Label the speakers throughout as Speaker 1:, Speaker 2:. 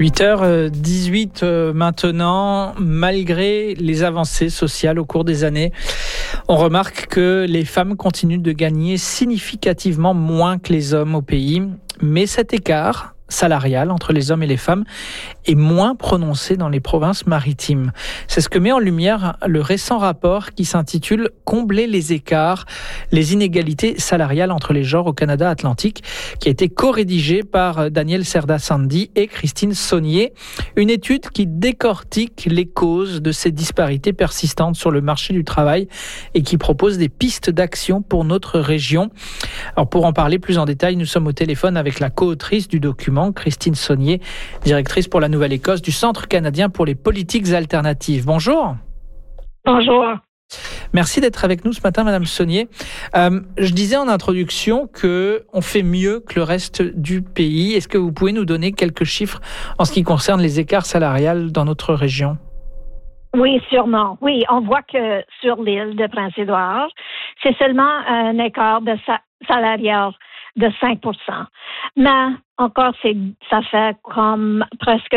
Speaker 1: 8h18 maintenant, malgré les avancées sociales au cours des années, on remarque que les femmes continuent de gagner significativement moins que les hommes au pays, mais cet écart salarial entre les hommes et les femmes est moins prononcé dans les provinces maritimes. C'est ce que met en lumière le récent rapport qui s'intitule « Combler les écarts, les inégalités salariales entre les genres au Canada Atlantique » qui a été co-rédigé par Daniel Cerda-Sandy et Christine Saunier. Une étude qui décortique les causes de ces disparités persistantes sur le marché du travail et qui propose des pistes d'action pour notre région. Alors pour en parler plus en détail, nous sommes au téléphone avec la co-autrice du document, Christine Saunier, directrice pour la Nouvelle-Écosse du Centre canadien pour les politiques alternatives. Bonjour.
Speaker 2: Bonjour.
Speaker 1: Merci d'être avec nous ce matin, Madame Saunier. Je disais en introduction qu'on fait mieux que le reste du pays. Est-ce que vous pouvez nous donner quelques chiffres en ce qui concerne les écarts salariales dans notre région?
Speaker 2: Oui, sûrement. Oui, on voit que sur l'île de Prince-Édouard, c'est seulement un écart de salarial de 5%. Mais encore, ça fait comme presque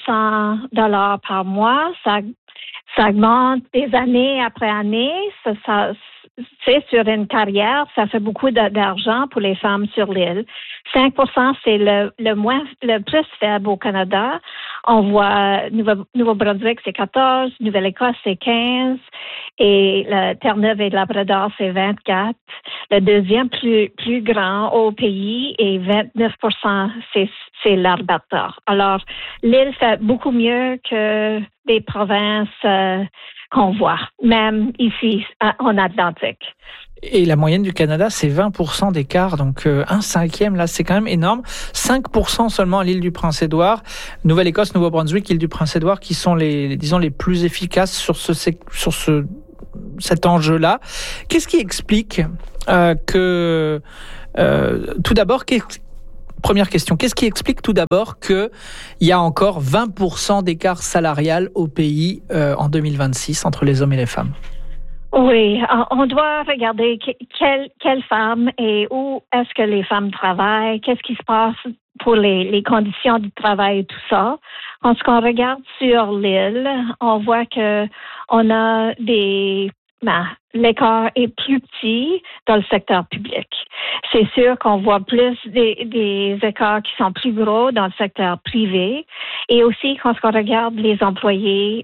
Speaker 2: $200 par mois. Ça augmente des années après année. C'est sur une carrière, ça fait beaucoup d'argent pour les femmes sur l'île. 5%, c'est le plus faible au Canada. On voit Nouveau-Brunswick, c'est 14, Nouvelle-Écosse, c'est 15, et le Terre-Neuve et Labrador, c'est 24. Le deuxième plus grand au pays est 29%, c'est l'Alberta. Alors, l'île fait beaucoup mieux que les provinces qu'on voit, même ici en Atlantique.
Speaker 1: Et la moyenne du Canada, c'est 20% d'écart, donc un cinquième, là, c'est quand même énorme. 5% seulement à l'île du Prince-Édouard, Nouvelle-Écosse, Nouveau-Brunswick, île du Prince-Édouard, qui sont les plus efficaces sur cet enjeu-là. Qu'est-ce qui explique tout d'abord, première question, qu'est-ce qui explique tout d'abord qu'il y a encore 20% d'écart salarial au pays en 2026 entre les hommes et les femmes?
Speaker 2: Oui, on doit regarder quelles femmes et où est-ce que les femmes travaillent, qu'est-ce qui se passe pour les conditions du travail et tout ça. Quand on regarde sur l'île, on voit que on a l'écart est plus petit dans le secteur public. C'est sûr qu'on voit plus des écarts qui sont plus gros dans le secteur privé. Et aussi, quand on regarde les employés,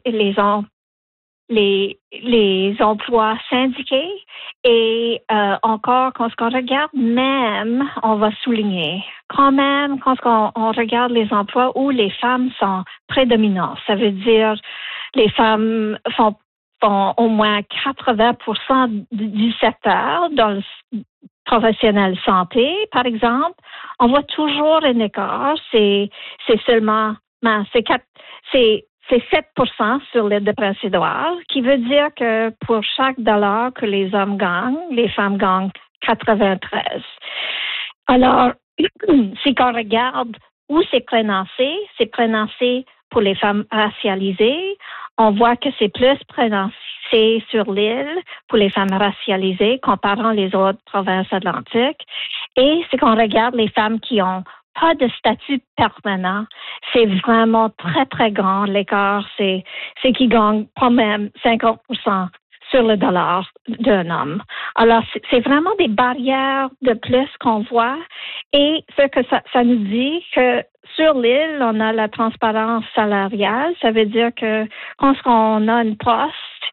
Speaker 2: les emplois syndiqués et encore quand on regarde même, on va souligner quand même quand on regarde les emplois où les femmes sont prédominantes. Ça veut dire les femmes font au moins 80% du secteur dans le professionnel santé, par exemple. On voit toujours un écart. C'est seulement c'est 7% sur l'île de Prince-Édouard, qui veut dire que pour chaque dollar que les hommes gagnent, les femmes gagnent 93. Alors, si on regarde où c'est prénoncé pour les femmes racialisées. On voit que c'est plus prénoncé sur l'île pour les femmes racialisées comparant les autres provinces atlantiques. Et si on regarde les femmes qui ont pas de statut permanent, c'est vraiment très, très grand. L'écart, c'est qu'ils gagnent pas même 50% sur le dollar d'un homme. Alors, c'est vraiment des barrières de plus qu'on voit. Et ce que ça nous dit que sur l'île, on a la transparence salariale. Ça veut dire que quand on a une poste,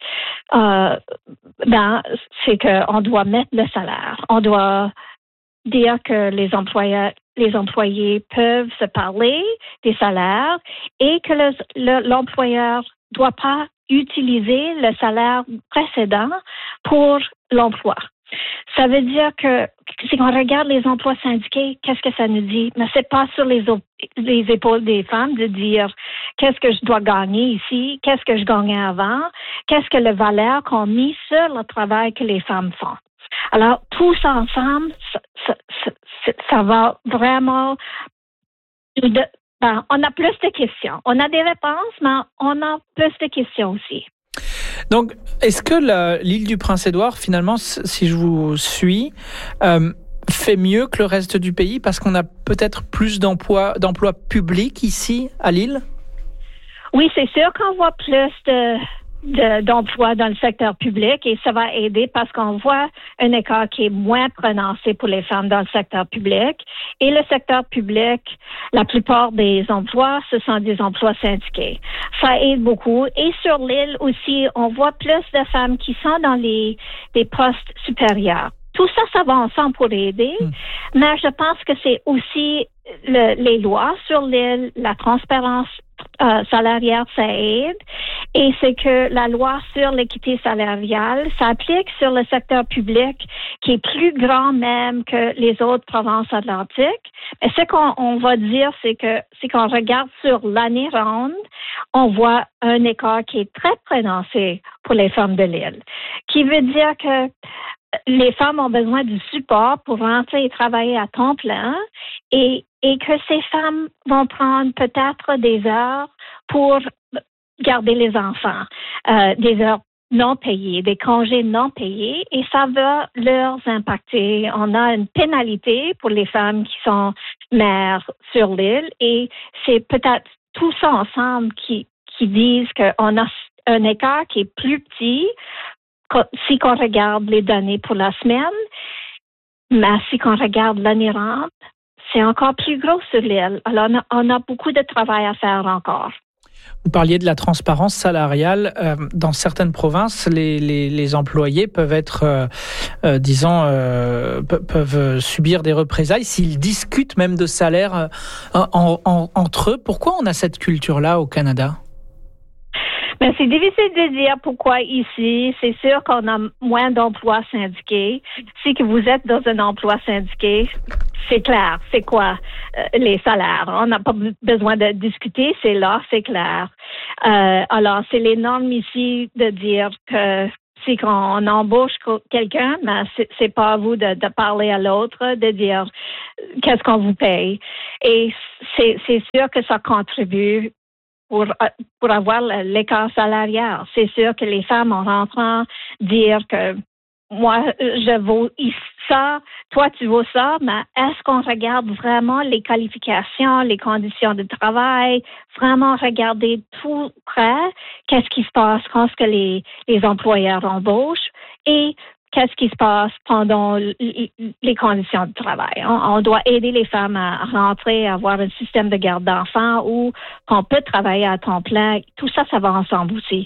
Speaker 2: c'est qu'on doit mettre le salaire. On doit dire que les employés peuvent se parler des salaires et que l'employeur ne doit pas utiliser le salaire précédent pour l'emploi. Ça veut dire que si on regarde les emplois syndiqués, qu'est-ce que ça nous dit? Mais c'est pas sur les épaules des femmes de dire qu'est-ce que je dois gagner ici, qu'est-ce que je gagnais avant, qu'est-ce que la valeur qu'on met sur le travail que les femmes font. Alors, tous ensemble, ça va vraiment... on a plus de questions. On a des réponses, mais on a plus de questions aussi.
Speaker 1: Donc, est-ce que l'île du Prince-Édouard, finalement, si je vous suis, fait mieux que le reste du pays parce qu'on a peut-être plus d'emplois publics ici à Lille?
Speaker 2: Oui, c'est sûr qu'on voit plus d'emplois dans le secteur public et ça va aider parce qu'on voit un écart qui est moins prononcé pour les femmes dans le secteur public. Et le secteur public, la plupart des emplois, ce sont des emplois syndiqués. Ça aide beaucoup. Et sur l'île aussi, on voit plus de femmes qui sont dans des postes supérieurs. Tout ça, ça va ensemble pour aider. Mais je pense que c'est aussi les lois sur l'île, la transparence salariale, ça aide. Et c'est que la loi sur l'équité salariale s'applique sur le secteur public qui est plus grand même que les autres provinces atlantiques. Et ce qu'on va dire, c'est que si on regarde sur l'année ronde, on voit un écart qui est très prononcé pour les femmes de l'île. Qui veut dire que les femmes ont besoin du support pour rentrer et travailler à temps plein et que ces femmes vont prendre peut-être des heures pour garder les enfants, des heures non payées, des congés non payés, et ça va leur impacter. On a une pénalité pour les femmes qui sont mères sur l'île et c'est peut-être tout ça ensemble qui disent qu'on a un écart qui est plus petit si on regarde les données pour la semaine, mais si on regarde l'année ronde, c'est encore plus gros sur l'île. Alors, on a beaucoup de travail à faire encore.
Speaker 1: Vous parliez de la transparence salariale. Dans certaines provinces, les employés peuvent être, peuvent subir des représailles s'ils discutent même de salaire entre eux. Pourquoi on a cette culture-là au Canada?
Speaker 2: Mais c'est difficile de dire pourquoi ici. C'est sûr qu'on a moins d'emplois syndiqués. Si que vous êtes dans un emploi syndiqué, c'est clair. C'est quoi les salaires? On n'a pas besoin de discuter. C'est là, c'est clair. Alors, c'est les normes ici de dire que si on embauche quelqu'un, mais c'est pas à vous de parler à l'autre, de dire qu'est-ce qu'on vous paye. Et c'est sûr que ça contribue pour avoir l'écart salarial. C'est sûr que les femmes en rentrant dire que moi, je vaux ça, toi, tu vaux ça, mais est-ce qu'on regarde vraiment les qualifications, les conditions de travail, vraiment regarder tout près, qu'est-ce qui se passe quand les employeurs embauchent et qu'est-ce qui se passe pendant les conditions de travail. On doit aider les femmes à rentrer, à avoir un système de garde d'enfants où on peut travailler à temps plein. Tout ça, ça va ensemble aussi.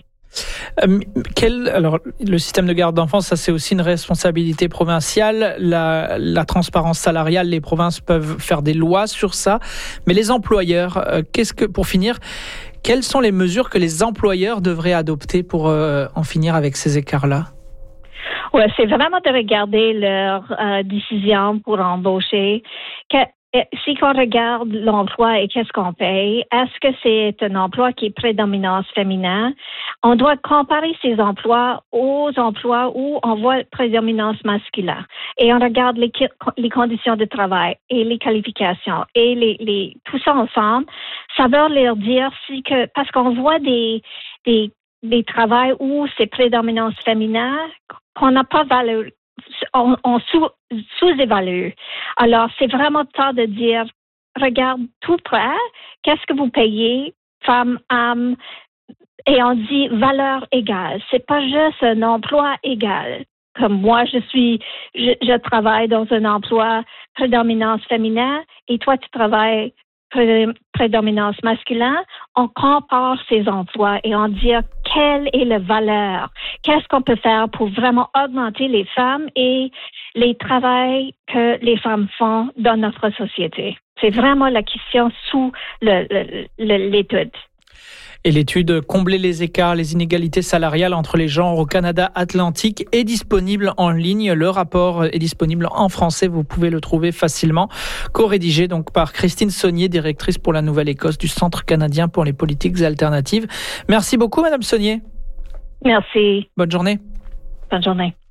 Speaker 1: Alors, le système de garde d'enfants, ça c'est aussi une responsabilité provinciale. La transparence salariale, les provinces peuvent faire des lois sur ça. Mais les employeurs, pour finir, quelles sont les mesures que les employeurs devraient adopter pour en finir avec ces écarts-là?
Speaker 2: Oui, c'est vraiment de regarder leurs décisions pour embaucher. Si on regarde l'emploi et qu'est-ce qu'on paye, est-ce que c'est un emploi qui est prédominance féminin? On doit comparer ces emplois aux emplois où on voit prédominance masculine. Et on regarde les conditions de travail et les qualifications et tout ça ensemble. Ça veut leur dire parce qu'on voit des travails où c'est prédominance féminin qu'on n'a pas valeur. On sous-évalue. Alors, c'est vraiment le temps de dire, regarde tout près, qu'est-ce que vous payez, femmes, hommes, et on dit valeur égale. C'est pas juste un emploi égal. Comme moi, je travaille dans un emploi prédominance féminin et toi, tu travailles prédominance masculine, on compare ces emplois et on dit quelle est la valeur, qu'est-ce qu'on peut faire pour vraiment augmenter les femmes et les travails que les femmes font dans notre société. C'est vraiment la question sous l'étude.
Speaker 1: Et l'étude Combler les écarts, les inégalités salariales entre les genres au Canada Atlantique est disponible en ligne. Le rapport est disponible en français. Vous pouvez le trouver facilement. Co-rédigé donc par Christine Saunier, directrice pour la Nouvelle-Écosse du Centre canadien pour les politiques alternatives. Merci beaucoup, Madame Saunier.
Speaker 2: Merci.
Speaker 1: Bonne journée.
Speaker 2: Bonne journée.